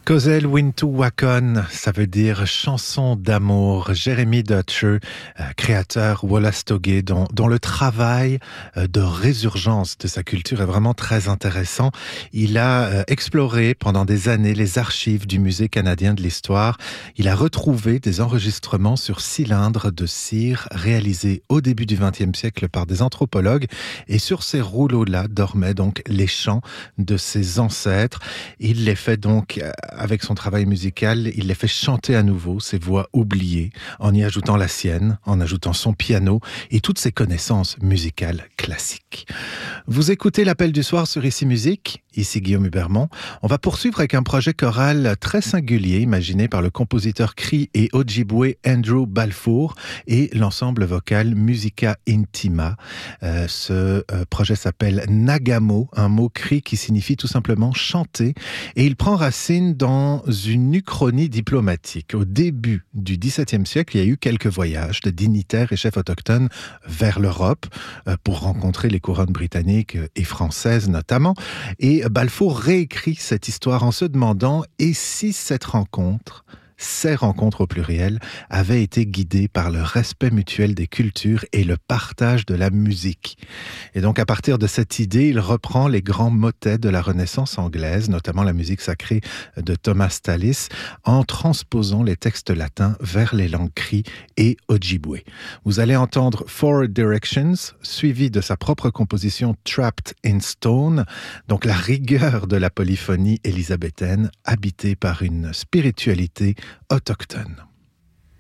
Kozel Wintu Wakon, ça veut dire chanson d'amour. Jeremy Dutcher, créateur Wolastoqey, dont le travail de résurgence de sa culture est vraiment très intéressant. Il a exploré pendant des années les archives du Musée canadien de l'histoire. Il a retrouvé des enregistrements sur cylindres de cire réalisés au début du XXe siècle par des anthropologues. Et sur ces rouleaux-là dormaient donc les chants de ses ancêtres. Il les fait donc avec son travail musical, il les fait chanter à nouveau, ses voix oubliées, en y ajoutant la sienne, en ajoutant son piano et toutes ses connaissances musicales classiques. Vous écoutez l'Appel du soir sur Ici Musique, ici Guillaume Hubermont. On va poursuivre avec un projet choral très singulier, imaginé par le compositeur cri et Ojibwe Andrew Balfour et l'ensemble vocal Musica Intima. Ce projet s'appelle Nagamo, un mot cri qui signifie tout simplement chanter, et il prend racine dans une uchronie diplomatique. Au début du XVIIe siècle, il y a eu quelques voyages de dignitaires et chefs autochtones vers l'Europe pour rencontrer les couronnes britanniques et françaises notamment. Et Balfour réécrit cette histoire en se demandant « et si cette rencontre ?» Ces rencontres au pluriel avaient été guidées par le respect mutuel des cultures et le partage de la musique. Et donc à partir de cette idée, il reprend les grands motets de la Renaissance anglaise, notamment la musique sacrée de Thomas Tallis, en transposant les textes latins vers les langues cri et Ojibwe. Vous allez entendre Four Directions, suivi de sa propre composition Trapped in Stone, donc la rigueur de la polyphonie élisabéthaine, habitée par une spiritualité autochtone.